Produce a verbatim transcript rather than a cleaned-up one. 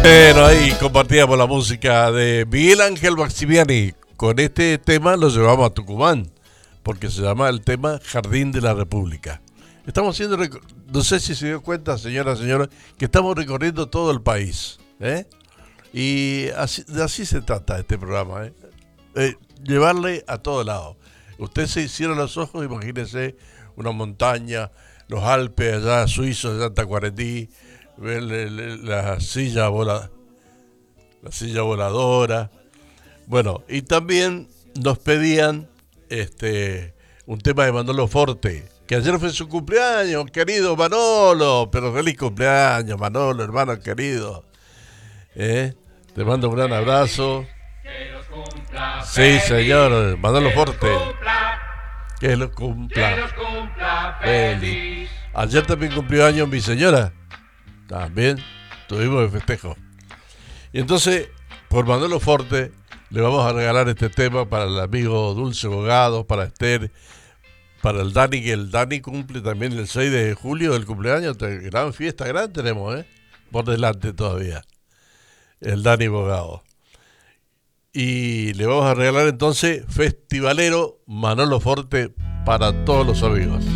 Bueno, ahí compartíamos la música de Miguel Ángel Maximiani. Con este tema lo llevamos a Tucumán, porque se llama el tema Jardín de la República. Estamos haciendo, no sé si se dio cuenta, señora, señora, que estamos recorriendo todo el país, ¿eh? Y así, de así se trata este programa, ¿eh? Eh, llevarle a todo lado. Usted se cierra los ojos, imagínese una montaña, los Alpes allá suizos, allá en Tacuarembó, ver la silla vola, la silla voladora. Bueno, y también nos pedían este un tema de Manolo Forte, que ayer fue su cumpleaños, querido Manolo, pero feliz cumpleaños, Manolo, hermano querido. ¿Eh? Te mando un gran abrazo. Sí, señor, Manolo Forte. Que los cumpla. Que los cumpla feliz. Ayer también cumplió años mi señora. También tuvimos el festejo. Y entonces, por Manolo Forte, le vamos a regalar este tema para el amigo Dulce Bogado, para Esther, para el Dani, que el Dani cumple también el seis de julio del cumpleaños. Gran fiesta, gran tenemos, ¿eh? Por delante todavía. El Dani Bogado. Y le vamos a regalar entonces Festivalero Manolo Forte para todos los amigos.